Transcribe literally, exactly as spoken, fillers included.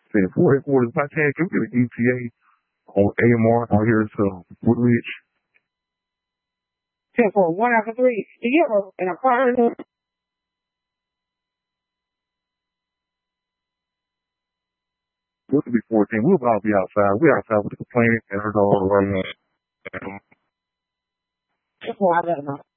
Saying four headquarters by chance, can we get an E T A on A M R on here to Woodridge? ten for one after three. Do you have an apartment? What could be fourteen? We'll all be outside. We're outside with the complaint and her dog right now. That's why I don't know.